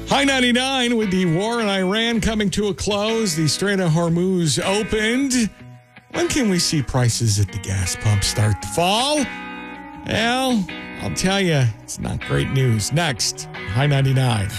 High 99 with the war in Iran coming to a close. The Strait of Hormuz opened. When can we see prices at the gas pump start to fall? Well, I'll tell you, it's not great news. Next, High 99.